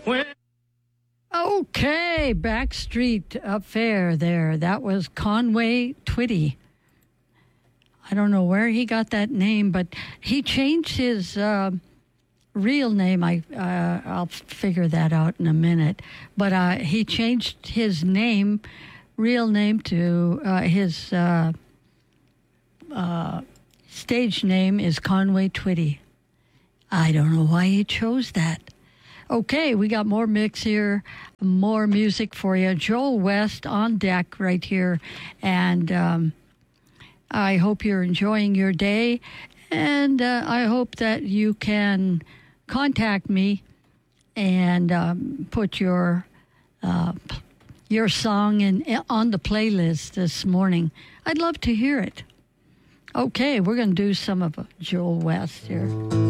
Okay, Backstreet Affair there. That was Conway Twitty. I don't know where he got that name, but he changed his real name. I'll figure that out in a minute. But he changed his real name to his stage name is Conway Twitty. I don't know why he chose that. Okay, we got more mix here, more music for you. Joel West on deck right here. And I hope you're enjoying your day. And I hope that you can contact me and put your song on the playlist this morning. I'd love to hear it. Okay, we're going to do some of Joel West here.